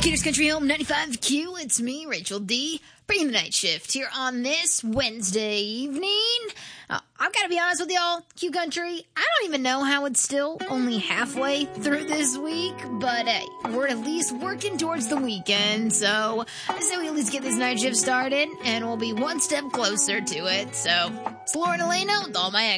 Kidder's Country Home 95Q. It's me, Rachel D, bringing the night shift here on this Wednesday evening. I've got to be honest with y'all, Q Country, I don't even know how it's still only halfway through this week, but hey, we're at least working towards the weekend, so I say we at least get this night shift started, and we'll be one step closer to it. So, it's Lauren Elena with all my